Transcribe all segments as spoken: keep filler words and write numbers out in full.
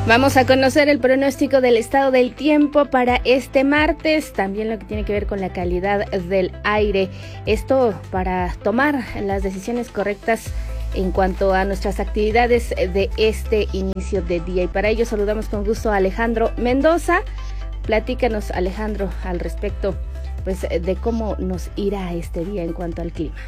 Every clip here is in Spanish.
Vamos a conocer el pronóstico del estado del tiempo para este martes, también lo que tiene que ver con la calidad del aire. Esto para tomar las decisiones correctas en cuanto a nuestras actividades de este inicio de día. Y para ello saludamos con gusto a Alejandro Mendoza. Platícanos, Alejandro, al respecto pues, de cómo nos irá este día en cuanto al clima.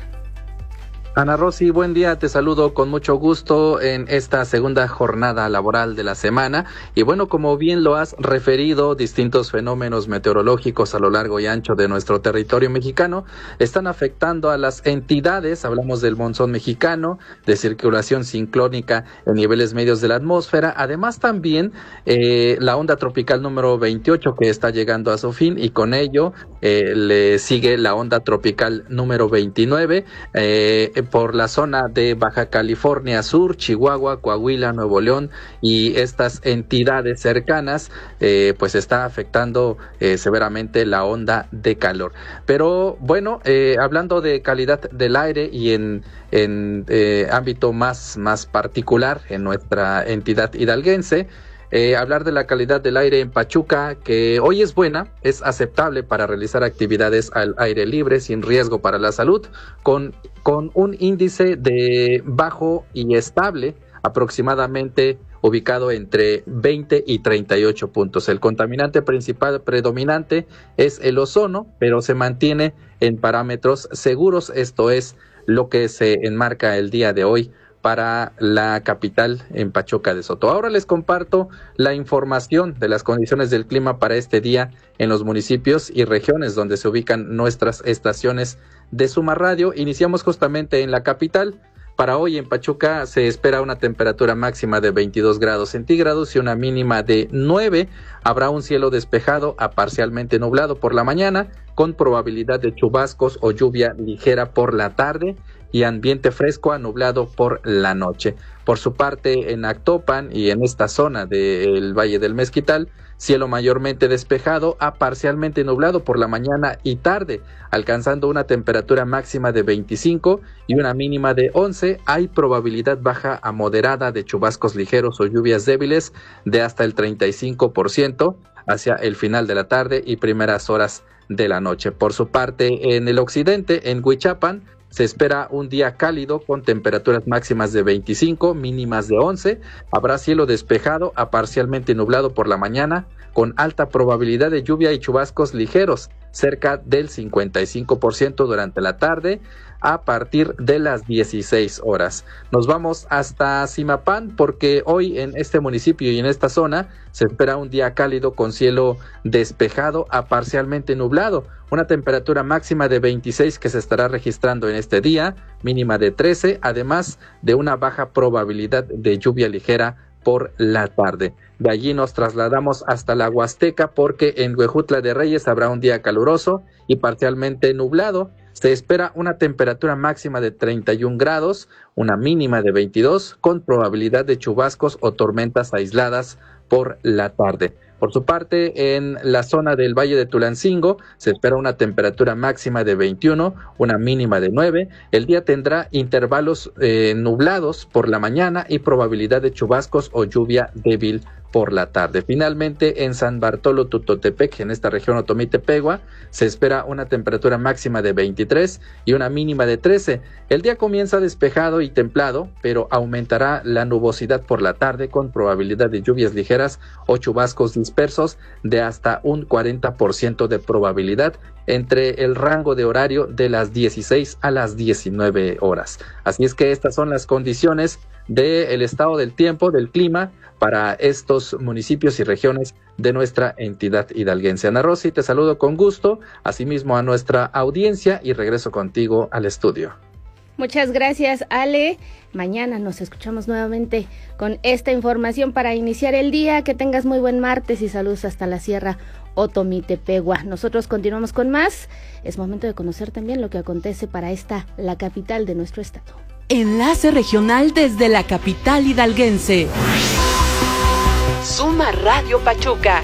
Ana Rosy, buen día, te saludo con mucho gusto en esta segunda jornada laboral de la semana. Y bueno, como bien lo has referido, distintos fenómenos meteorológicos a lo largo y ancho de nuestro territorio mexicano están afectando a las entidades. Hablamos del monzón mexicano, de circulación ciclónica en niveles medios de la atmósfera, además también eh, la onda tropical número veintiocho que está llegando a su fin, y con ello eh, le sigue la onda tropical número veintinueve, eh, por la zona de Baja California Sur, Chihuahua, Coahuila, Nuevo León y estas entidades cercanas, eh, pues está afectando eh, severamente la onda de calor. Pero bueno, eh, hablando de calidad del aire y en, en eh, ámbito más, más particular en nuestra entidad hidalguense, Eh, hablar de la calidad del aire en Pachuca, que hoy es buena, es aceptable para realizar actividades al aire libre sin riesgo para la salud, con, con un índice de bajo y estable, aproximadamente ubicado entre veinte y treinta y ocho puntos. El contaminante principal predominante es el ozono, pero se mantiene en parámetros seguros. Esto es lo que se enmarca el día de hoy para la capital en Pachuca de Soto. Ahora les comparto la información de las condiciones del clima para este día en los municipios y regiones donde se ubican nuestras estaciones de Suma Radio. Iniciamos justamente en la capital. Para hoy en Pachuca se espera una temperatura máxima de veintidós grados centígrados y una mínima de nueve. Habrá un cielo despejado a parcialmente nublado por la mañana, con probabilidad de chubascos o lluvia ligera por la tarde, y ambiente fresco a nublado por la noche. Por su parte, en Actopan y en esta zona del Valle del Mezquital, cielo mayormente despejado a parcialmente nublado por la mañana y tarde, alcanzando una temperatura máxima de veinticinco y una mínima de once. Hay probabilidad baja a moderada de chubascos ligeros o lluvias débiles de hasta el treinta y cinco por ciento hacia el final de la tarde y primeras horas de la noche. Por su parte, en el occidente, en Huichapan, se espera un día cálido con temperaturas máximas de veinticinco, mínimas de once. Habrá cielo despejado a parcialmente nublado por la mañana, con alta probabilidad de lluvia y chubascos ligeros, cerca del cincuenta y cinco por ciento durante la tarde, a partir de las dieciséis horas. Nos vamos hasta Zimapán, porque hoy en este municipio y en esta zona se espera un día cálido con cielo despejado a parcialmente nublado, una temperatura máxima de veintiséis que se estará registrando en este día, mínima de trece, además de una baja probabilidad de lluvia ligera por la tarde. De allí nos trasladamos hasta la Huasteca, porque en Huejutla de Reyes habrá un día caluroso y parcialmente nublado. Se espera una temperatura máxima de treinta y un grados, una mínima de veintidós, con probabilidad de chubascos o tormentas aisladas por la tarde. Por su parte, en la zona del Valle de Tulancingo se espera una temperatura máxima de veintiuno, una mínima de nueve. El día tendrá intervalos eh, nublados por la mañana y probabilidad de chubascos o lluvia débil por la tarde. Finalmente, en San Bartolo Tutotepec, en esta región Otomí-Tepegua, se espera una temperatura máxima de veintitrés y una mínima de trece. El día comienza despejado y templado, pero aumentará la nubosidad por la tarde con probabilidad de lluvias ligeras o chubascos dispersos de hasta un cuarenta por ciento de probabilidad entre el rango de horario de las dieciséis a las diecinueve horas. Así es que estas son las condiciones del estado del tiempo, del clima, para estos municipios y regiones de nuestra entidad hidalguense. Ana Rosy, te saludo con gusto, asimismo a nuestra audiencia, y regreso contigo al estudio. Muchas gracias, Ale. Mañana nos escuchamos nuevamente con esta información para iniciar el día. Que tengas muy buen martes y saludos hasta la Sierra Otomí-Tepegua. Nosotros continuamos con más. Es momento de conocer también lo que acontece para esta, la capital de nuestro estado. Enlace regional desde la capital hidalguense. Suma Radio Pachuca.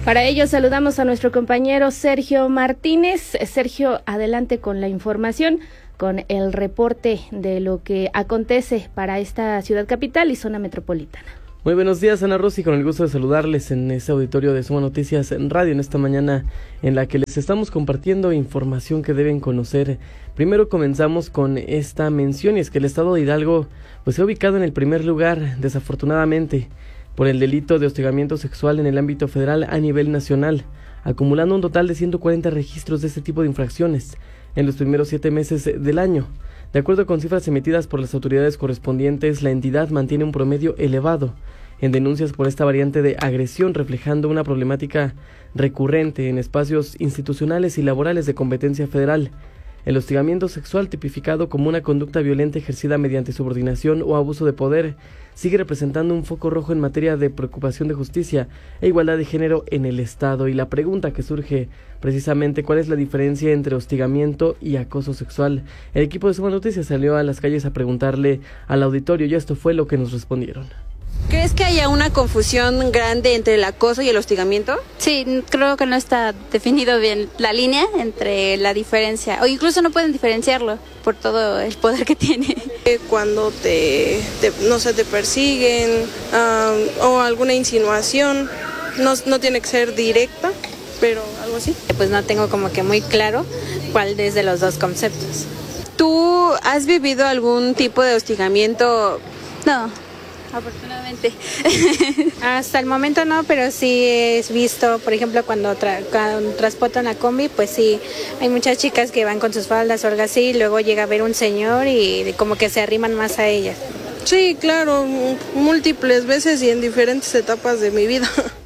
Para ello saludamos a nuestro compañero Sergio Martínez. Sergio, adelante con la información, con el reporte de lo que acontece para esta ciudad capital y zona metropolitana. Muy buenos días, Ana Rosy, con el gusto de saludarles en este auditorio de Suma Noticias en Radio en esta mañana en la que les estamos compartiendo información que deben conocer. Primero comenzamos con esta mención, y es que el estado de Hidalgo pues se ha ubicado en el primer lugar, desafortunadamente, por el delito de hostigamiento sexual en el ámbito federal a nivel nacional, acumulando un total de ciento cuarenta registros de este tipo de infracciones en los primeros siete meses del año. De acuerdo con cifras emitidas por las autoridades correspondientes, la entidad mantiene un promedio elevado en denuncias por esta variante de agresión, reflejando una problemática recurrente en espacios institucionales y laborales de competencia federal. El hostigamiento sexual, tipificado como una conducta violenta ejercida mediante subordinación o abuso de poder, sigue representando un foco rojo en materia de preocupación de justicia e igualdad de género en el Estado. Y la pregunta que surge precisamente, ¿cuál es la diferencia entre hostigamiento y acoso sexual? El equipo de Suma Noticias salió a las calles a preguntarle al auditorio y esto fue lo que nos respondieron. ¿Crees que haya una confusión grande entre el acoso y el hostigamiento? Sí, creo que no está definido bien la línea entre la diferencia, o incluso no pueden diferenciarlo por todo el poder que tiene. Cuando te, te no sé, te persiguen um, o alguna insinuación, no, no tiene que ser directa, pero algo así. Pues no tengo como que muy claro cuál es de los dos conceptos. ¿Tú has vivido algún tipo de hostigamiento? No. Afortunadamente. Hasta el momento no, pero sí he visto, por ejemplo, cuando, tra- cuando transportan la combi, pues sí, hay muchas chicas que van con sus faldas o algo así, y luego llega a ver un señor y como que se arriman más a ellas. Sí, claro, múltiples veces y en diferentes etapas de mi vida.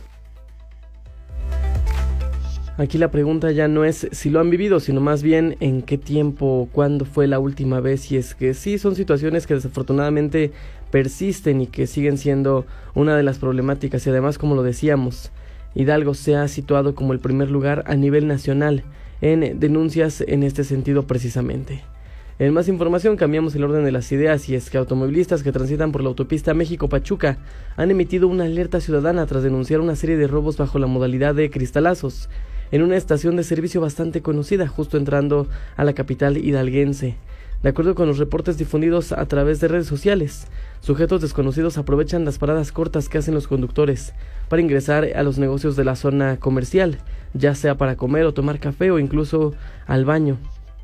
Aquí la pregunta ya no es si lo han vivido, sino más bien en qué tiempo, cuándo fue la última vez, y es que sí, son situaciones que desafortunadamente persisten y que siguen siendo una de las problemáticas, y además, como lo decíamos, Hidalgo se ha situado como el primer lugar a nivel nacional en denuncias en este sentido precisamente. En más información, cambiamos el orden de las ideas, y es que automovilistas que transitan por la autopista México-Pachuca han emitido una alerta ciudadana tras denunciar una serie de robos bajo la modalidad de cristalazos en una estación de servicio bastante conocida, justo entrando a la capital hidalguense. De acuerdo con los reportes difundidos a través de redes sociales, sujetos desconocidos aprovechan las paradas cortas que hacen los conductores para ingresar a los negocios de la zona comercial, ya sea para comer o tomar café o incluso al baño,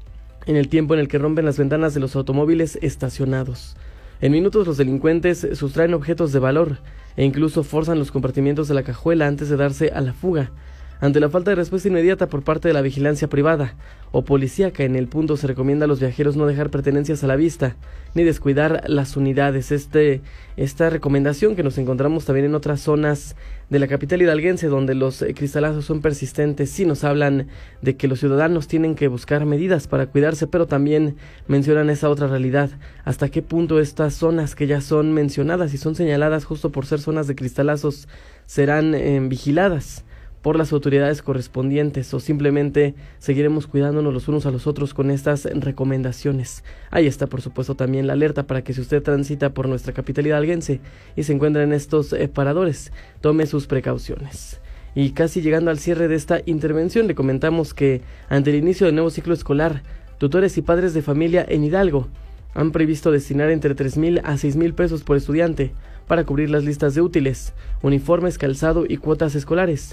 en el tiempo en el que rompen las ventanas de los automóviles estacionados. En minutos los delincuentes sustraen objetos de valor e incluso forzan los compartimientos de la cajuela antes de darse a la fuga. Ante la falta de respuesta inmediata por parte de la vigilancia privada o policíaca en el punto, se recomienda a los viajeros no dejar pertenencias a la vista ni descuidar las unidades. Este, esta recomendación que nos encontramos también en otras zonas de la capital hidalguense, donde los cristalazos son persistentes, sí nos hablan de que los ciudadanos tienen que buscar medidas para cuidarse, pero también mencionan esa otra realidad: hasta qué punto estas zonas que ya son mencionadas y son señaladas justo por ser zonas de cristalazos serán eh, vigiladas por las autoridades correspondientes, o simplemente seguiremos cuidándonos los unos a los otros con estas recomendaciones. Ahí está, por supuesto, también la alerta para que si usted transita por nuestra capital hidalguense y se encuentra en estos eh, paradores, tome sus precauciones. Y casi llegando al cierre de esta intervención, le comentamos que ante el inicio del nuevo ciclo escolar, tutores y padres de familia en Hidalgo han previsto destinar entre tres mil a seis mil pesos por estudiante para cubrir las listas de útiles, uniformes, calzado y cuotas escolares.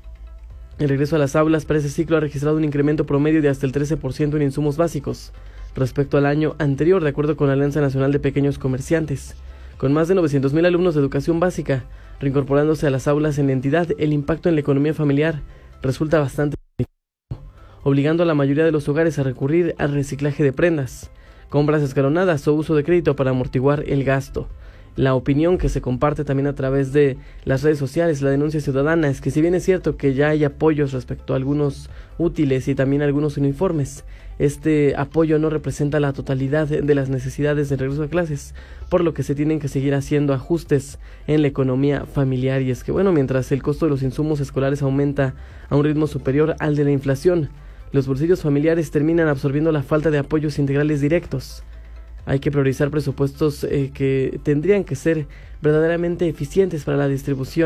El regreso a las aulas para ese ciclo ha registrado un incremento promedio de hasta el trece por ciento en insumos básicos respecto al año anterior, de acuerdo con la Alianza Nacional de Pequeños Comerciantes. Con más de novecientos mil alumnos de educación básica reincorporándose a las aulas en la entidad, el impacto en la economía familiar resulta bastante significativo, obligando a la mayoría de los hogares a recurrir al reciclaje de prendas, compras escalonadas o uso de crédito para amortiguar el gasto. La opinión que se comparte también a través de las redes sociales, la denuncia ciudadana, es que si bien es cierto que ya hay apoyos respecto a algunos útiles y también algunos uniformes, este apoyo no representa la totalidad de las necesidades del regreso a clases, por lo que se tienen que seguir haciendo ajustes en la economía familiar. Y es que, bueno, mientras el costo de los insumos escolares aumenta a un ritmo superior al de la inflación, los bolsillos familiares terminan absorbiendo la falta de apoyos integrales directos. Hay que priorizar presupuestos eh, que tendrían que ser verdaderamente eficientes para la distribución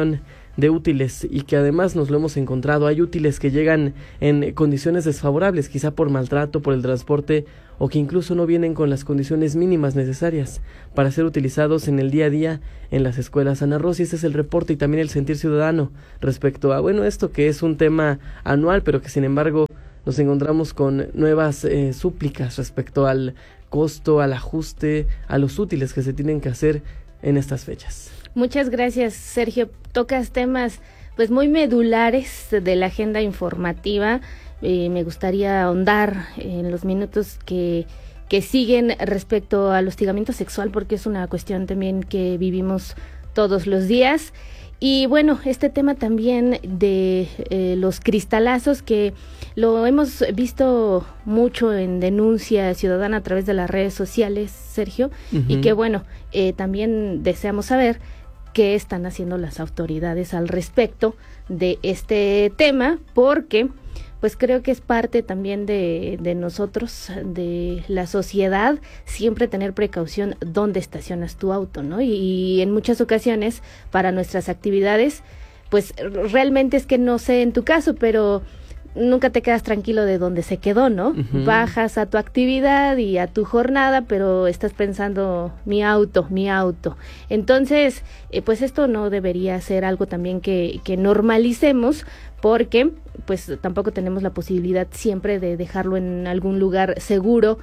de útiles y que además nos lo hemos encontrado. Hay útiles que llegan en condiciones desfavorables, quizá por maltrato, por el transporte, o que incluso no vienen con las condiciones mínimas necesarias para ser utilizados en el día a día en las escuelas. Ana Rosy, ese es el reporte y también el sentir ciudadano respecto a, bueno, esto que es un tema anual, pero que sin embargo nos encontramos con nuevas eh, súplicas respecto al costo, al ajuste, a los útiles que se tienen que hacer en estas fechas. Muchas gracias, Sergio. Tocas temas pues muy medulares de la agenda informativa. Eh, me gustaría ahondar en los minutos que, que siguen respecto al hostigamiento sexual, porque es una cuestión también que vivimos todos los días. Y bueno, este tema también de eh, los cristalazos, que lo hemos visto mucho en denuncia ciudadana a través de las redes sociales, Sergio, uh-huh. y que bueno, eh, también deseamos saber qué están haciendo las autoridades al respecto de este tema, porque pues creo que es parte también de, de nosotros, de la sociedad, siempre tener precaución dónde estacionas tu auto, ¿no? Y, y en muchas ocasiones, para nuestras actividades, pues realmente es que no sé en tu caso, pero nunca te quedas tranquilo de dónde se quedó, ¿no? Uh-huh. Bajas a tu actividad y a tu jornada, pero estás pensando, mi auto, mi auto. Entonces, eh, pues esto no debería ser algo también que, que normalicemos, porque pues tampoco tenemos la posibilidad siempre de dejarlo en algún lugar seguro,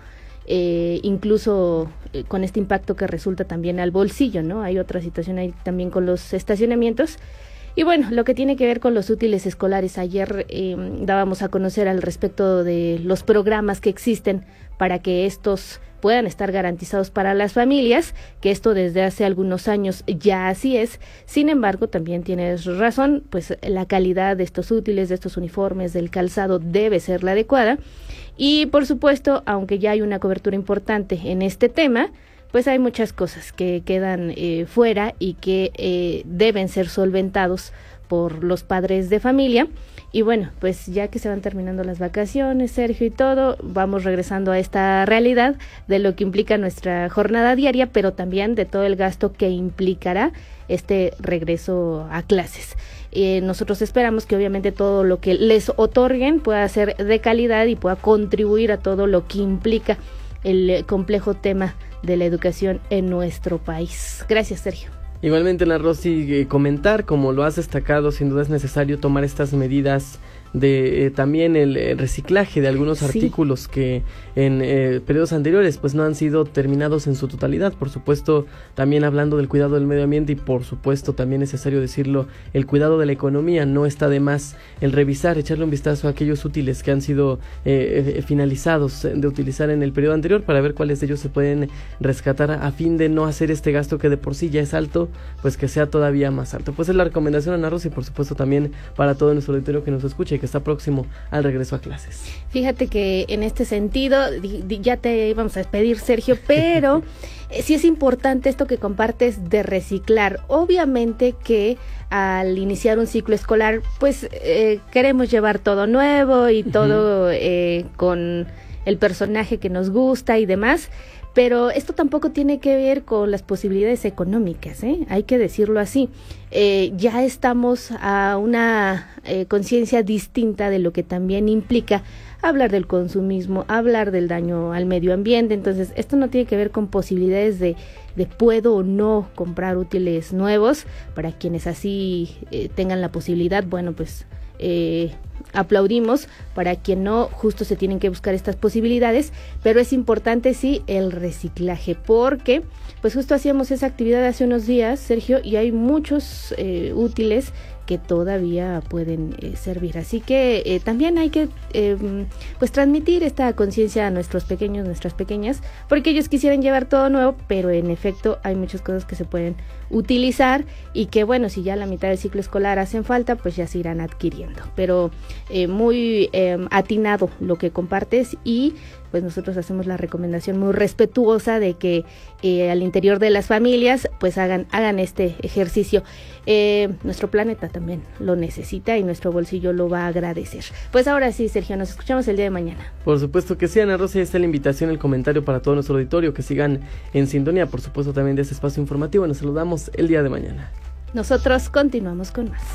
eh, incluso eh, con este impacto que resulta también al bolsillo, ¿no? Hay otra situación ahí también con los estacionamientos. Y bueno, lo que tiene que ver con los útiles escolares, ayer eh, dábamos a conocer al respecto de los programas que existen para que estos puedan estar garantizados para las familias, que esto desde hace algunos años ya así es. Sin embargo, también tienes razón, pues la calidad de estos útiles, de estos uniformes, del calzado debe ser la adecuada. Y por supuesto, aunque ya hay una cobertura importante en este tema, pues hay muchas cosas que quedan eh, fuera y que eh, deben ser solventados por los padres de familia. Y bueno, pues ya que se van terminando las vacaciones, Sergio, y todo, vamos regresando a esta realidad de lo que implica nuestra jornada diaria, pero también de todo el gasto que implicará este regreso a clases. Eh, nosotros esperamos que obviamente todo lo que les otorguen pueda ser de calidad y pueda contribuir a todo lo que implica el complejo tema de la educación en nuestro país. Gracias, Sergio. Igualmente, Ana Rosy, eh, comentar, como lo has destacado, sin duda es necesario tomar estas medidas de eh, también el eh, reciclaje de algunos sí. artículos que en eh, periodos anteriores pues no han sido terminados en su totalidad. Por supuesto, también hablando del cuidado del medio ambiente y por supuesto también necesario decirlo, el cuidado de la economía. No está de más el revisar, echarle un vistazo a aquellos útiles que han sido eh, eh, finalizados de utilizar en el periodo anterior para ver cuáles de ellos se pueden rescatar a fin de no hacer este gasto que de por sí ya es alto, pues que sea todavía más alto. Pues es la recomendación, Ana Rosy, y por supuesto también para todo nuestro auditorio que nos escucha y que está próximo al regreso a clases. Fíjate que en este sentido, di, di, ya te íbamos a despedir, Sergio, pero eh, sí es importante esto que compartes de reciclar. Obviamente que al iniciar un ciclo escolar, pues eh, queremos llevar todo nuevo y todo uh-huh. eh, con el personaje que nos gusta y demás. Pero esto tampoco tiene que ver con las posibilidades económicas, ¿eh? Hay que decirlo así. Eh, ya estamos a una eh, conciencia distinta de lo que también implica hablar del consumismo, hablar del daño al medio ambiente. Entonces, esto no tiene que ver con posibilidades de, de puedo o no comprar útiles nuevos. Para quienes así eh, tengan la posibilidad, bueno, pues eh, aplaudimos. Para quien no, justo se tienen que buscar estas posibilidades, pero es importante sí el reciclaje, porque pues justo hacíamos esa actividad hace unos días, Sergio, y hay muchos eh, útiles que todavía pueden eh, servir, así que eh, también hay que eh, pues transmitir esta conciencia a nuestros pequeños, nuestras pequeñas, porque ellos quisieran llevar todo nuevo, pero en efecto hay muchas cosas que se pueden utilizar y que bueno, si ya la mitad del ciclo escolar hacen falta, pues ya se irán adquiriendo, pero eh, muy eh, atinado lo que compartes y pues nosotros hacemos la recomendación muy respetuosa de que eh, al interior de las familias pues hagan hagan este ejercicio. Eh, nuestro planeta también lo necesita y nuestro bolsillo lo va a agradecer. Pues ahora sí, Sergio, nos escuchamos el día de mañana. Por supuesto que sí, Ana Rosy, está la invitación, el comentario para todo nuestro auditorio, que sigan en sintonía, por supuesto también de este espacio informativo. Nos saludamos el día de mañana. Nosotros continuamos con más.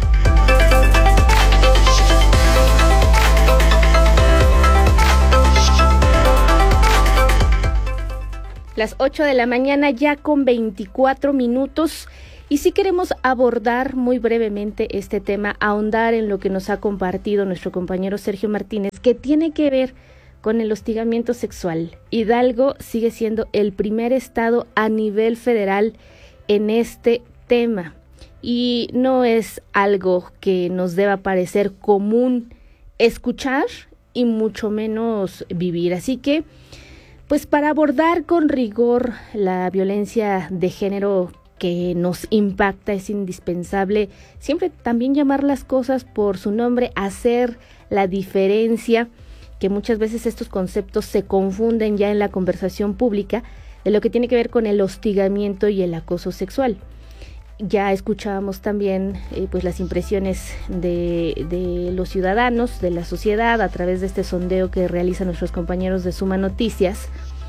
Las ocho de la mañana ya con veinticuatro minutos y sí queremos abordar muy brevemente este tema, ahondar en lo que nos ha compartido nuestro compañero Sergio Martínez, que tiene que ver con el hostigamiento sexual. Hidalgo sigue siendo el primer estado a nivel federal en este tema y no es algo que nos deba parecer común escuchar y mucho menos vivir. Así que pues para abordar con rigor la violencia de género que nos impacta es indispensable siempre también llamar las cosas por su nombre, hacer la diferencia, que muchas veces estos conceptos se confunden ya en la conversación pública de lo que tiene que ver con el hostigamiento y el acoso sexual. Ya escuchábamos también eh, pues las impresiones de, de los ciudadanos, de la sociedad, a través de este sondeo que realizan nuestros compañeros de Suma Noticias,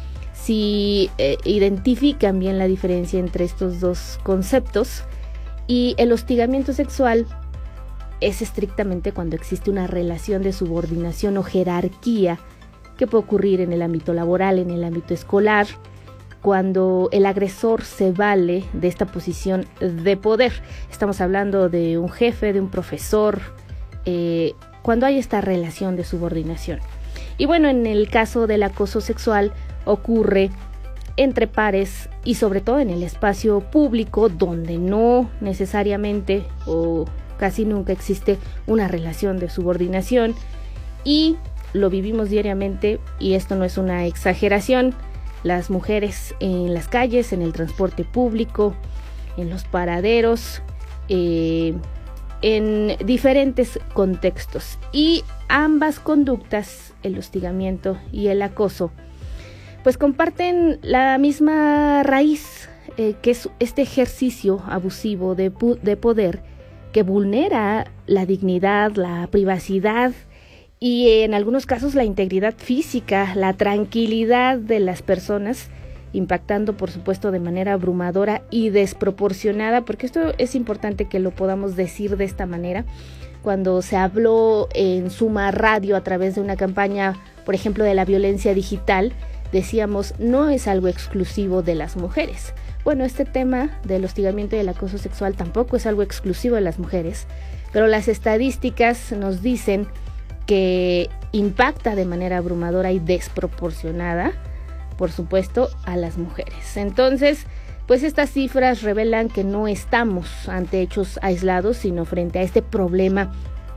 si eh, identifican bien la diferencia entre estos dos conceptos. Y el hostigamiento sexual es estrictamente cuando existe una relación de subordinación o jerarquía que puede ocurrir en el ámbito laboral, en el ámbito escolar, cuando el agresor se vale de esta posición de poder. Estamos hablando de un jefe, de un profesor, eh, cuando hay esta relación de subordinación. Y bueno, en el caso del acoso sexual ocurre entre pares y sobre todo en el espacio público, donde no necesariamente o casi nunca existe una relación de subordinación y lo vivimos diariamente, y esto no es una exageración. Las mujeres en las calles, en el transporte público, en los paraderos, eh, en diferentes contextos. Y ambas conductas, el hostigamiento y el acoso, pues comparten la misma raíz, eh, que es este ejercicio abusivo de, de poder que vulnera la dignidad, la privacidad y en algunos casos la integridad física, la tranquilidad de las personas, impactando por supuesto de manera abrumadora y desproporcionada, porque esto es importante que lo podamos decir de esta manera. Cuando se habló en Suma Radio a través de una campaña, por ejemplo, de la violencia digital, decíamos, no es algo exclusivo de las mujeres. Bueno, este tema del hostigamiento y el acoso sexual tampoco es algo exclusivo de las mujeres, pero las estadísticas nos dicen que impacta de manera abrumadora y desproporcionada, por supuesto, a las mujeres. Entonces, pues estas cifras revelan que no estamos ante hechos aislados, sino frente a este problema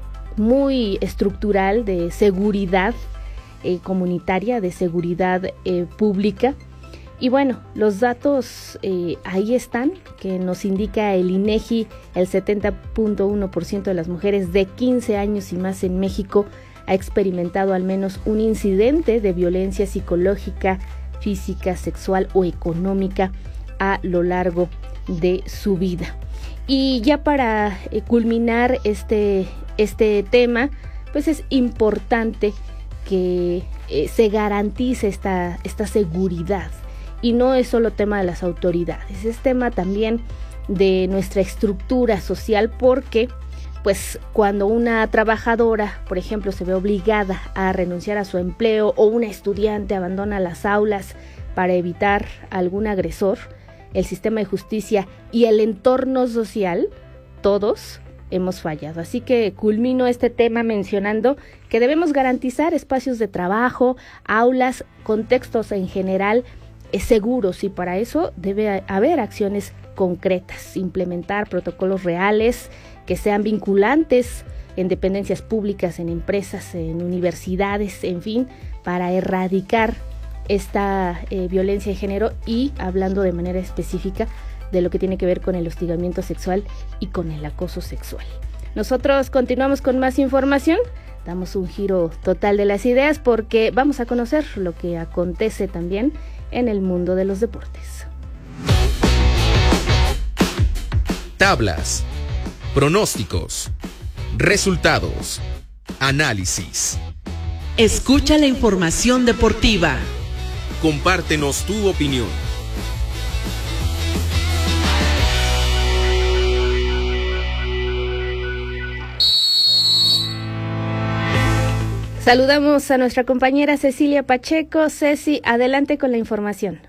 muy estructural de seguridad eh, comunitaria, de seguridad eh, pública. Y bueno, los datos eh, ahí están, que nos indica el INEGI, el setenta punto uno por ciento de las mujeres de quince años y más en México ha experimentado al menos un incidente de violencia psicológica, física, sexual o económica a lo largo de su vida. Y ya para eh, culminar este, este tema, pues es importante que eh, se garantice esta, esta seguridad. Y no es solo tema de las autoridades, es tema también de nuestra estructura social, porque pues cuando una trabajadora, por ejemplo, se ve obligada a renunciar a su empleo o una estudiante abandona las aulas para evitar algún agresor, el sistema de justicia y el entorno social, todos hemos fallado. Así que culmino este tema mencionando que debemos garantizar espacios de trabajo, aulas, contextos en general seguros, y para eso debe haber acciones concretas, implementar protocolos reales que sean vinculantes en dependencias públicas, en empresas, en universidades, en fin, para erradicar esta eh, violencia de género, y hablando de manera específica de lo que tiene que ver con el hostigamiento sexual y con el acoso sexual. Nosotros continuamos con más información, damos un giro total de las ideas porque vamos a conocer lo que acontece también en el mundo de los deportes. Tablas, pronósticos, resultados, análisis. Escucha la información deportiva. Compártenos tu opinión. Saludamos a nuestra compañera Cecilia Pacheco. Ceci, adelante con la información.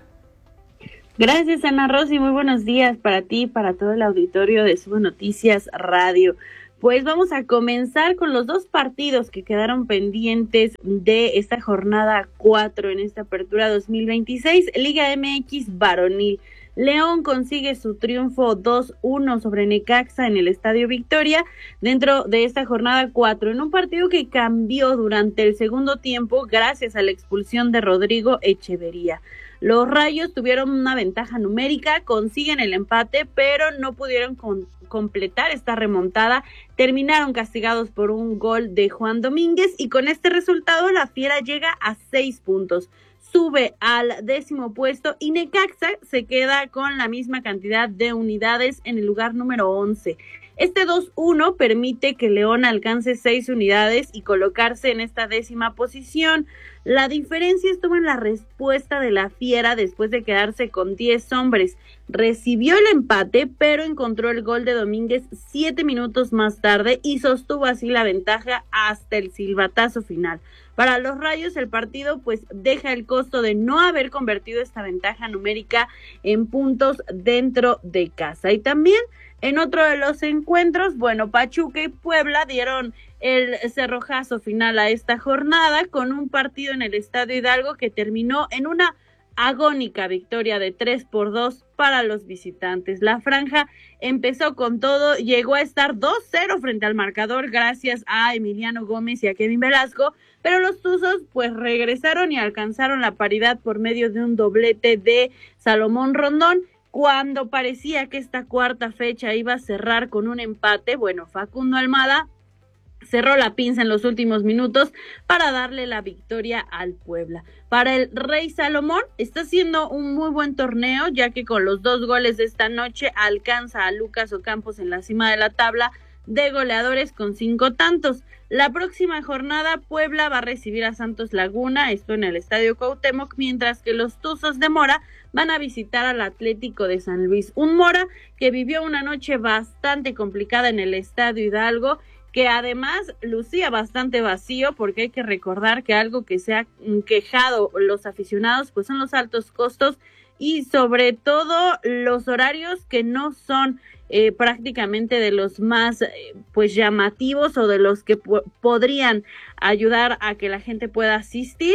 Gracias, Ana Rosy. Muy buenos días para ti y para todo el auditorio de Suma Noticias Radio. Pues vamos a comenzar con los dos partidos que quedaron pendientes de esta jornada cuatro en esta apertura dos mil veintiséis, Liga M X varonil. León consigue su triunfo dos uno sobre Necaxa en el Estadio Victoria dentro de esta jornada cuatro, en un partido que cambió durante el segundo tiempo gracias a la expulsión de Rodrigo Echeverría. Los Rayos tuvieron una ventaja numérica, consiguen el empate, pero no pudieron con, completar esta remontada. Terminaron castigados por un gol de Juan Domínguez y con este resultado la Fiera llega a seis puntos. Sube al décimo puesto y Necaxa se queda con la misma cantidad de unidades en el lugar número once. Este dos uno permite que León alcance seis unidades y colocarse en esta décima posición. La diferencia estuvo en la respuesta de la Fiera después de quedarse con diez hombres. Recibió el empate, pero encontró el gol de Domínguez siete minutos más tarde y sostuvo así la ventaja hasta el silbatazo final. Para los Rayos, el partido pues deja el costo de no haber convertido esta ventaja numérica en puntos dentro de casa. Y también en otro de los encuentros, bueno, Pachuca y Puebla dieron el cerrojazo final a esta jornada con un partido en el Estadio Hidalgo que terminó en una agónica victoria de tres por dos para los visitantes. La franja empezó con todo, llegó a estar dos cero frente al marcador gracias a Emiliano Gómez y a Kevin Velasco, pero los Tuzos pues regresaron y alcanzaron la paridad por medio de un doblete de Salomón Rondón. Cuando parecía que esta cuarta fecha iba a cerrar con un empate, bueno, Facundo Almada cerró la pinza en los últimos minutos para darle la victoria al Puebla. Para el Rey Salomón está haciendo un muy buen torneo, ya que con los dos goles de esta noche alcanza a Lucas Ocampos en la cima de la tabla de goleadores con cinco tantos. La próxima jornada Puebla va a recibir a Santos Laguna, esto en el Estadio Cuauhtémoc, mientras que los Tuzos de Mora van a visitar al Atlético de San Luis. Un Mora que vivió una noche bastante complicada en el Estadio Hidalgo, que además lucía bastante vacío, porque hay que recordar que algo que se ha quejado los aficionados pues son los altos costos y sobre todo los horarios que no son eh, prácticamente de los más eh, pues llamativos o de los que po- podrían ayudar a que la gente pueda asistir.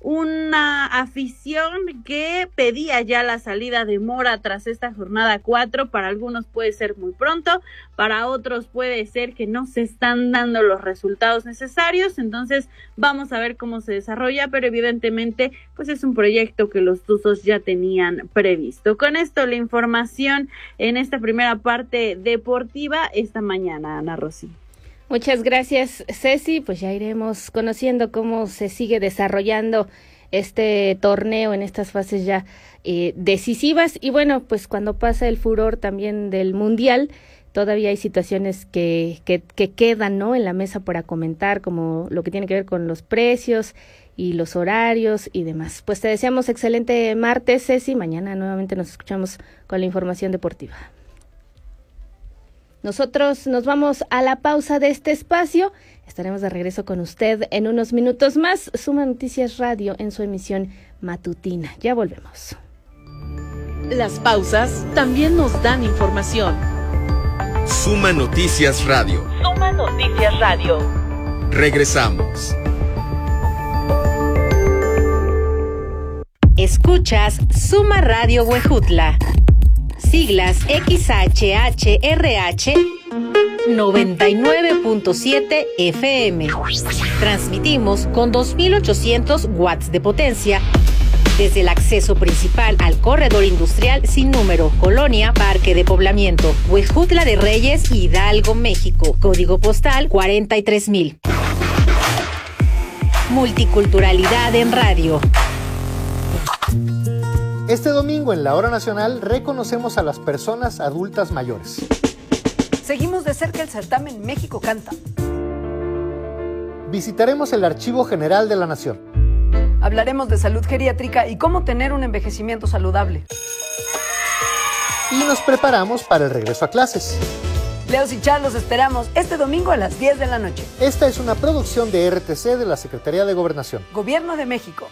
Una afición que pedía ya la salida de Mora tras esta jornada cuatro. Para algunos puede ser muy pronto, para otros puede ser que no se están dando los resultados necesarios, entonces vamos a ver cómo se desarrolla, pero evidentemente pues es un proyecto que los Tuzos ya tenían previsto. Con esto la información en esta primera parte deportiva esta mañana, Ana Rosy. Muchas gracias, Ceci. Pues ya iremos conociendo cómo se sigue desarrollando este torneo en estas fases ya eh, decisivas. Y bueno, pues cuando pasa el furor también del Mundial, todavía hay situaciones que, que, que quedan, ¿no?, en la mesa para comentar, como lo que tiene que ver con los precios y los horarios y demás. Pues te deseamos excelente martes, Ceci. Mañana nuevamente nos escuchamos con la información deportiva. Nosotros nos vamos a la pausa de este espacio. Estaremos de regreso con usted en unos minutos más. Suma Noticias Radio en su emisión matutina. Ya volvemos. Las pausas también nos dan información. Suma Noticias Radio. Suma Noticias Radio. Regresamos. Escuchas Suma Radio Huejutla. Siglas X H H R H noventa y nueve punto siete F M. Transmitimos con dos mil ochocientos watts de potencia desde el acceso principal al corredor industrial sin número, Colonia Parque de Poblamiento, Huejutla de Reyes, Hidalgo, México. Código postal cuarenta y tres mil. Multiculturalidad en radio. Este domingo en la Hora Nacional reconocemos a las personas adultas mayores. Seguimos de cerca el certamen México Canta. Visitaremos el Archivo General de la Nación. Hablaremos de salud geriátrica y cómo tener un envejecimiento saludable. Y nos preparamos para el regreso a clases. Leos y Char, los esperamos este domingo a las diez de la noche. Esta es una producción de R T C de la Secretaría de Gobernación. Gobierno de México.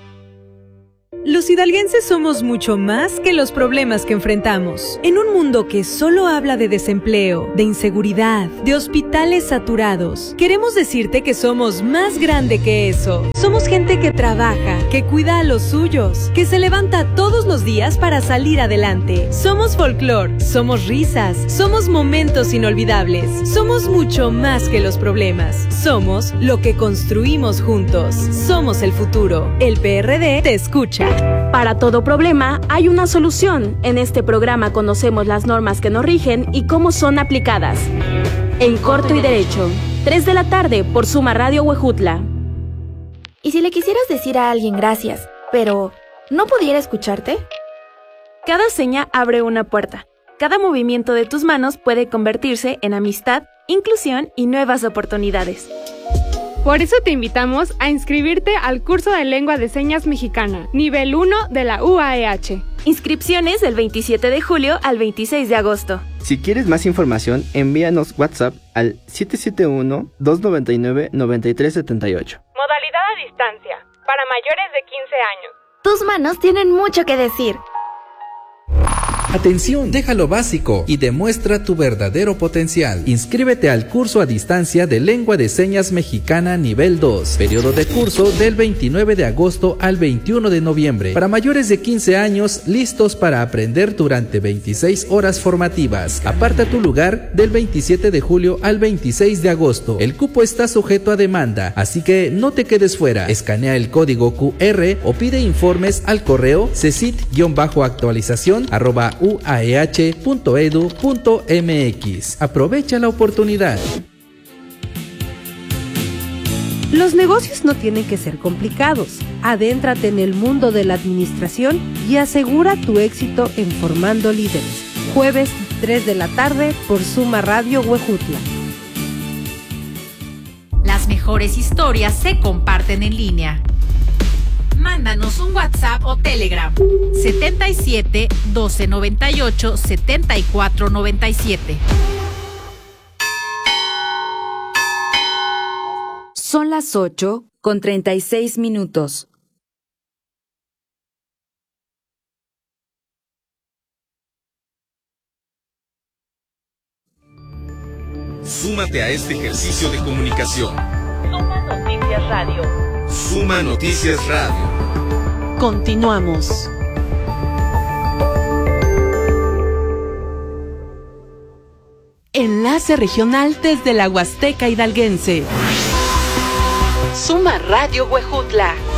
Los hidalguenses somos mucho más que los problemas que enfrentamos. En un mundo que solo habla de desempleo, de inseguridad, de hospitales saturados, queremos decirte que somos más grande que eso. Somos gente que trabaja, que cuida a los suyos, que se levanta todos los días para salir adelante. Somos folclor, somos risas, somos momentos inolvidables. Somos mucho más que los problemas. Somos lo que construimos juntos. Somos el futuro. El P R D te escucha. Para todo problema hay una solución. En este programa conocemos las normas que nos rigen y cómo son aplicadas. En Corto y Derecho, tres de la tarde por Suma Radio Huejutla. ¿Y si le quisieras decir a alguien gracias, pero no pudiera escucharte? Cada seña abre una puerta. Cada movimiento de tus manos puede convertirse en amistad, inclusión y nuevas oportunidades. Por eso te invitamos a inscribirte al curso de Lengua de Señas Mexicana, nivel uno de la U A E H. Inscripciones del veintisiete de julio al veintiséis de agosto. Si quieres más información, envíanos WhatsApp al siete siete uno, dos nueve nueve, nueve tres siete ocho. Modalidad a distancia, para mayores de quince años. Tus manos tienen mucho que decir. Atención, deja lo básico y demuestra tu verdadero potencial. Inscríbete al curso a distancia de Lengua de Señas Mexicana nivel dos. Periodo de curso del veintinueve de agosto al veintiuno de noviembre. Para mayores de quince años, listos para aprender durante veintiséis horas formativas. Aparta tu lugar del veintisiete de julio al veintiséis de agosto. El cupo está sujeto a demanda, así que no te quedes fuera. Escanea el código Q R o pide informes al correo cesit-actualización arroba u a e h punto e d u punto m x. Aprovecha la oportunidad. Los negocios no tienen que ser complicados. Adéntrate en el mundo de la administración y asegura tu éxito en Formando Líderes. Jueves, tres de la tarde por Suma Radio Huejutla. Las mejores historias se comparten en línea. Mándanos un WhatsApp o Telegram setenta y siete, doce noventa y ocho, setenta y cuatro noventa y siete. Son las ocho con treinta y seis minutos. Súmate a este ejercicio de comunicación. Suma Noticias Radio. Suma Noticias Radio. Continuamos. Enlace regional desde la Huasteca Hidalguense. Suma Radio Huejutla.